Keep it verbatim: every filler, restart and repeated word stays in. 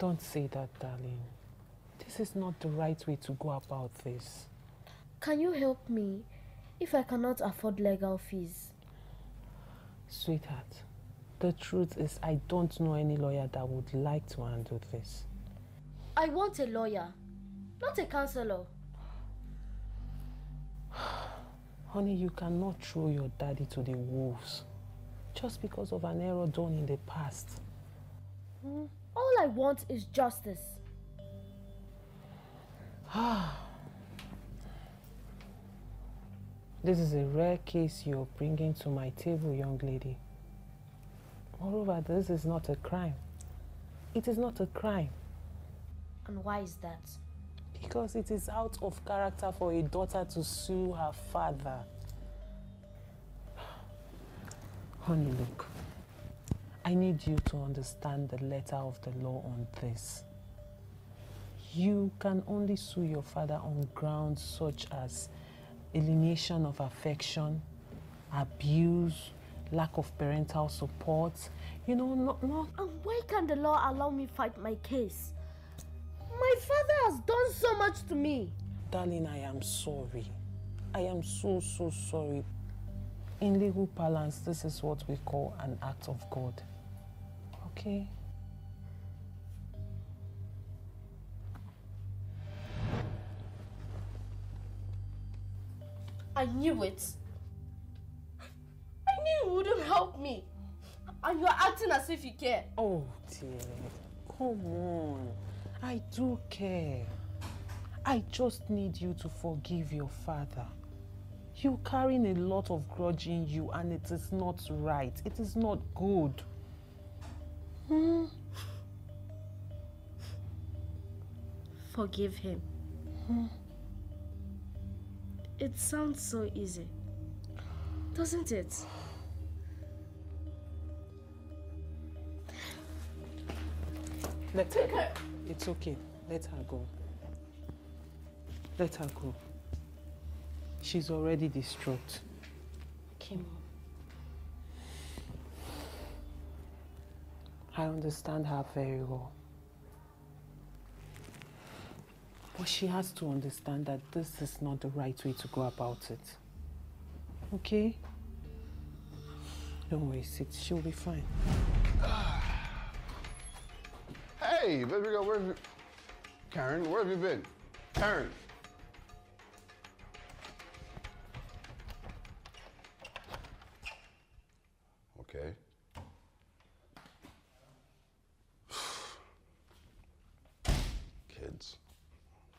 Don't say that, darling. This is not the right way to go about this. Can you help me if I cannot afford legal fees? Sweetheart, the truth is I don't know any lawyer that would like to handle this. I want a lawyer, not a counselor. Honey, you cannot throw your daddy to the wolves just because of an error done in the past. Hmm? All I want is justice. This is a rare case you're bringing to my table, young lady. Moreover, this is not a crime. It is not a crime. And why is that? Because it is out of character for a daughter to sue her father. Honey, look. I need you to understand the letter of the law on this. You can only sue your father on grounds such as alienation of affection, abuse, lack of parental support. You know, not... not and why can't the law allow me fight my case? My father has done so much to me. Darling, I am sorry. I am so, so sorry. In legal parlance, this is what we call an act of God. Okay? I knew it. I knew you wouldn't help me. And you're acting as if you care. Oh dear. Come on. I do care. I just need you to forgive your father. You're carrying a lot of grudge in you and it is not right. It is not good. Hmm? Forgive him. Hmm? It sounds so easy, doesn't it? Let her go. It's okay. Let her go. Let her go. She's already distraught. Okay, Mom. I understand her very well. But she has to understand that this is not the right way to go about it. Okay? Don't worry, sit. She'll be fine. Hey, baby girl, where have you... Karen, where have you been? Karen!